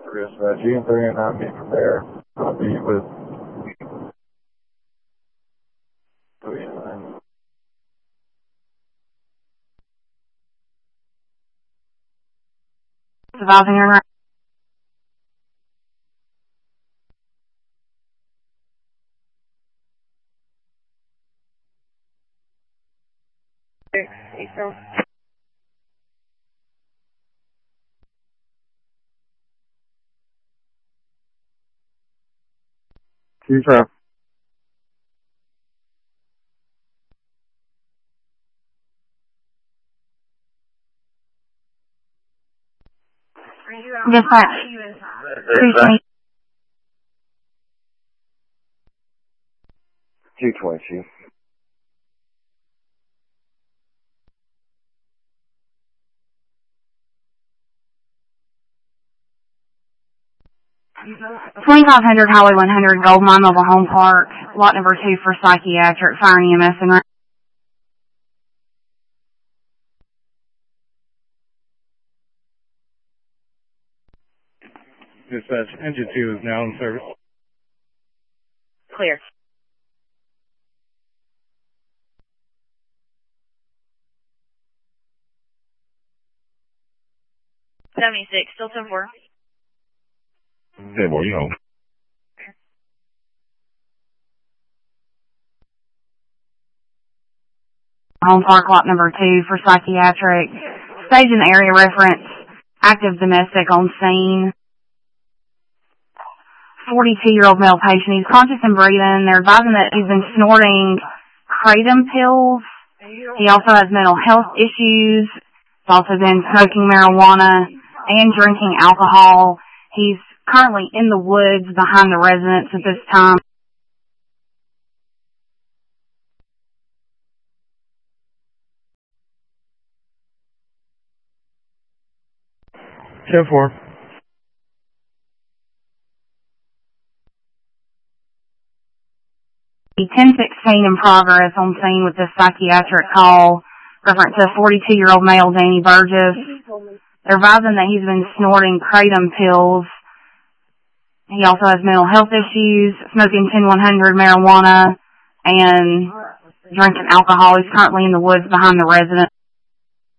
Dispatch, Ian 3 and 9 be prepared. I'll be with Surviving your 2-5. Dispatch. 222. $2,500 Highway 100 Gold Mine Mobile Home Park, lot number 2 for psychiatric, fire and EMS and Dispatch, engine 2 is now in service. clear. Still 10-4. 10-4, you home. Home Park, lot number 2 for psychiatric, stage and area reference, active domestic on scene. 42-year-old male patient. He's conscious and breathing. They're advising that he's been snorting kratom pills. He also has mental health issues. He's also been smoking marijuana and drinking alcohol. He's currently in the woods behind the residence at this time. Ten four. The 1016 in progress on scene with this psychiatric call, reference to 42-year-old male Danny Burgess. They're advising that he's been snorting kratom pills. He also has mental health issues, smoking 10-100 marijuana, and drinking alcohol. He's currently in the woods behind the residence.